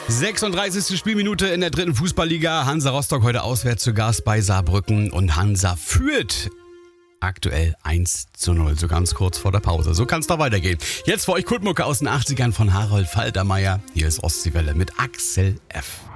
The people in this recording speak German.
36. Spielminute in der dritten Fußballliga. Hansa Rostock heute auswärts zu Gast bei Saarbrücken und Hansa führt aktuell 1:0, so ganz kurz vor der Pause. So kann es doch weitergehen. Jetzt für euch Kultmucke aus den 80ern von Harold Faltermeier. Hier ist Ostseewelle mit Axel F.